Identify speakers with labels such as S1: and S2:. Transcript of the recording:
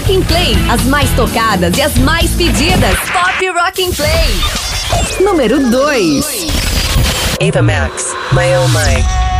S1: Rock and Play, as mais tocadas e as mais pedidas. Pop Rock and Play. Número 2.
S2: Ava Max, My Oh My.